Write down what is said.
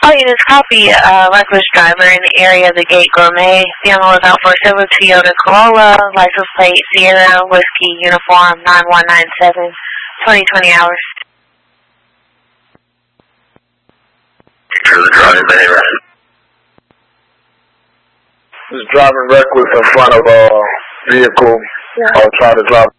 All units copy. Reckless driver in the area of the Gate Gourmet. Be on the lookout for Silver Toyota Corolla, license plate Sierra, Whiskey, Uniform 9197, 2020 hours. For the driving bay, right? Just driving reckless in front of a vehicle. I'll try to drive